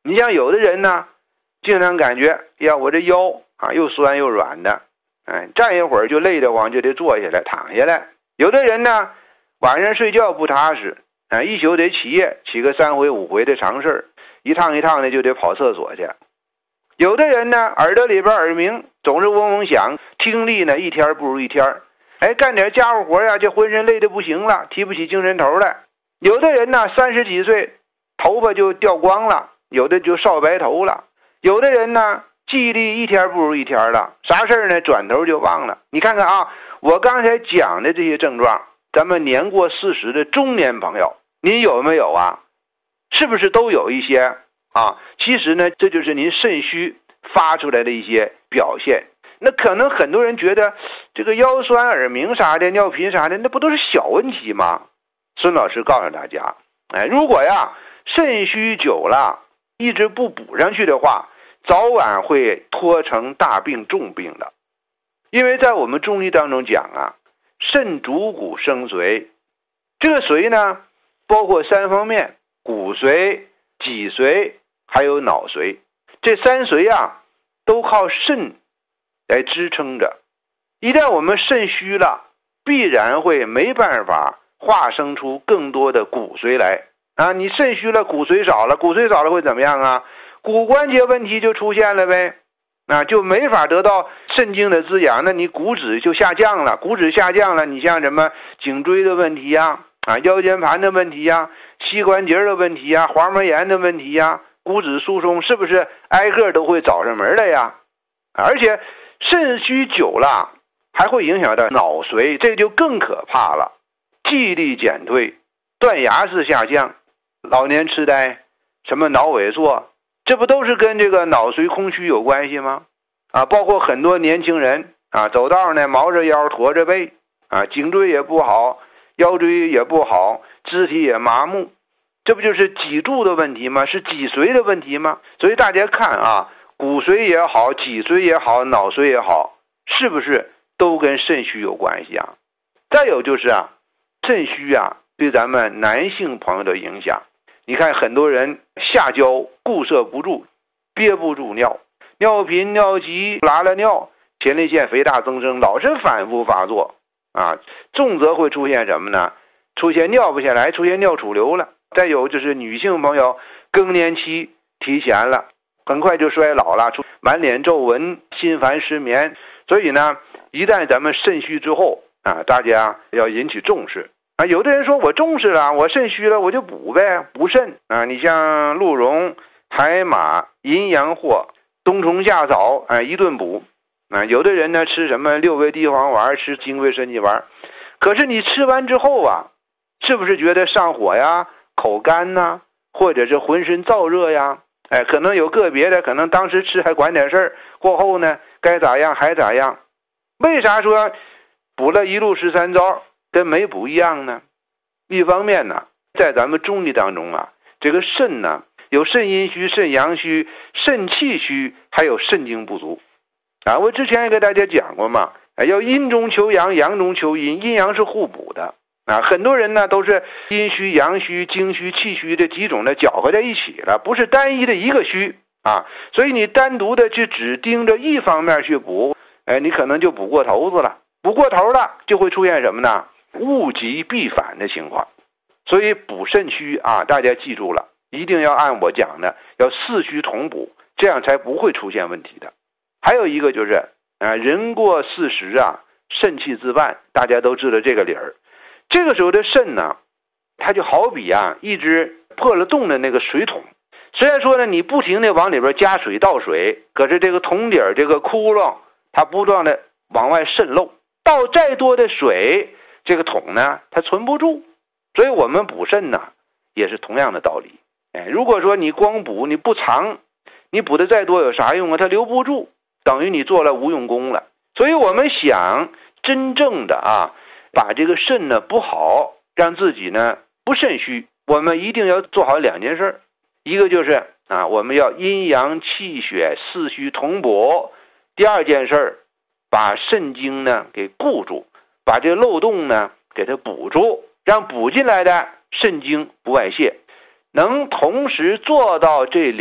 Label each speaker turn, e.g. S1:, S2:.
S1: 你像有的人呢，经常感觉呀，我这腰啊又酸又软的，站一会儿就累得慌，就得坐下来躺下来。有的人呢，晚上睡觉不踏实，一宿得起夜，起个3回5回的常事，一趟一趟的就得跑厕所去。有的人呢，耳朵里边耳鸣总是嗡嗡响，听力呢一天不如一天，干点家务活呀，就浑身累得不行了，提不起精神头来。有的人呢，30几岁头发就掉光了，有的就少白头了。有的人呢，记忆力一天不如一天了，啥事呢转头就忘了。你看看啊，我刚才讲的这些症状，咱们年过40的中年朋友，您有没有啊？是不是都有一些啊？其实呢，这就是您肾虚发出来的一些表现。那可能很多人觉得这个腰酸耳鸣啥的，尿频啥的，那不都是小问题吗？孙老师告诉大家，如果呀肾虚久了一直不补上去的话，早晚会拖成大病重病的。因为在我们中医当中讲啊，肾主骨生髓，这个髓呢包括3方面，骨髓、脊髓还有脑髓。这3髓啊都靠肾来支撑着。一旦我们肾虚了，必然会没办法化生出更多的骨髓来啊！你肾虚了，骨髓少了，骨髓少了会怎么样啊？骨关节问题就出现了呗，就没法得到肾精的滋养，那你骨质就下降了，骨质下降了，你像什么颈椎的问题呀，腰间盘的问题呀，膝关节的问题呀，滑膜炎的问题呀，骨质疏松，是不是挨个都会找上门来呀？而且肾虚久了还会影响到脑髓，这就更可怕了。记忆力减退，断崖式下降，老年痴呆，什么脑萎缩，这不都是跟这个脑髓空虚有关系吗？包括很多年轻人走道呢毛着腰驼着背，颈椎也不好，腰椎也不好，肢体也麻木，这不就是脊柱的问题吗？是脊髓的问题吗？所以大家看啊，骨髓也好，脊髓也好，脑髓也好，是不是都跟肾虚有关系啊？再有就是肾虚对咱们男性朋友的影响，你看很多人下焦固摄不住，憋不住尿，尿频尿急拉了尿，前列腺肥大增生，老是反复发作重则会出现什么呢？出现尿不下来，出现尿储留了。再有就是女性朋友更年期提前了，很快就衰老了，满脸皱纹，心烦失眠。所以呢，一旦咱们肾虚之后大家要引起重视有的人说我重视了，我肾虚了我就补呗，补肾你像鹿茸、海马、阴阳藿、冬虫夏草一顿补有的人呢吃什么6味地黄丸，吃金匮肾气丸，可是你吃完之后是不是觉得上火呀、口干呐，或者是浑身燥热呀？可能有个别的可能当时吃还管点事儿，过后呢该咋样还咋样。为啥说补了一路13招跟没补一样呢？一方面呢，在咱们中医当中这个肾呢有肾阴虚、肾阳虚、肾气虚，还有肾精不足我之前也给大家讲过嘛，要阴中求阳，阳中求阴，阴阳是互补的很多人呢都是阴虚、阳虚、精虚、气虚这几种的搅和在一起了，不是单一的一个虚所以你单独的去只盯着一方面去补，你可能就补过头子了，补过头了就会出现什么呢？物极必反的情况。所以补肾虚大家记住了，一定要按我讲的，要4虚同补，这样才不会出现问题的。还有一个就是人过40肾气自半，大家都知道这个理儿。这个时候的肾呢，它就好比一只破了洞的那个水桶，虽然说呢你不停的往里边加水倒水，可是这个桶底这个窟窿它不断的往外渗漏，倒再多的水，这个桶呢它存不住。所以我们补肾呢也是同样的道理。如果说你光补你不藏，你补的再多有啥用它留不住，等于你做了无用功了。所以我们想真正的把这个肾呢补好，让自己呢不肾虚，我们一定要做好2件事。一个就是我们要阴阳气血4虚同补。第2件事，把肾精呢给固住，把这个漏洞呢给它补住，让补进来的肾精不外泄。能同时做到这